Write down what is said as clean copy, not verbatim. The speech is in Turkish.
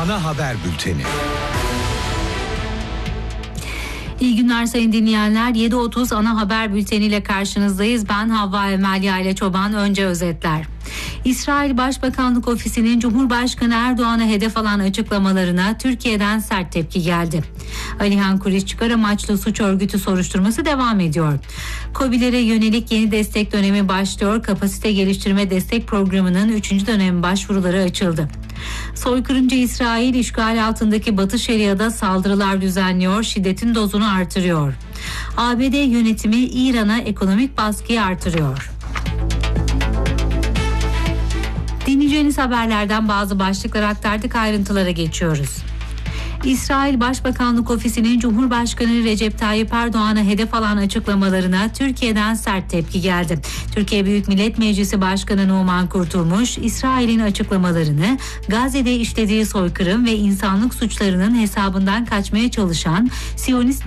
ana haber bülteni. İyi günler sayın dinleyenler. 7.30 ana haber bülteniyle karşınızdayız. Ben Havva Emel Yayla Çoban. Önce özetler. İsrail Başbakanlık Ofisi'nin Cumhurbaşkanı Erdoğan'a hedef alan açıklamalarına Türkiye'den sert tepki geldi. Alihan Kuriş çıkar amaçlı suç örgütü soruşturması devam ediyor. KOBİ'lere yönelik yeni destek dönemi başlıyor. Kapasite geliştirme destek programının 3. dönem başvuruları açıldı. Soykırımcı İsrail işgal altındaki Batı Şeria'da saldırılar düzenliyor, şiddetin dozunu artırıyor. ABD yönetimi İran'a ekonomik baskıyı artırıyor. Dinleyeceğiniz haberlerden bazı başlıkları aktardık, ayrıntılara geçiyoruz. İsrail Başbakanlık Ofisi'nin Cumhurbaşkanı Recep Tayyip Erdoğan'a hedef alan açıklamalarına Türkiye'den sert tepki geldi. Türkiye Büyük Millet Meclisi Başkanı Numan Kurtulmuş, İsrail'in açıklamalarını Gazze'de işlediği soykırım ve insanlık suçlarının hesabından kaçmaya çalışan Siyonist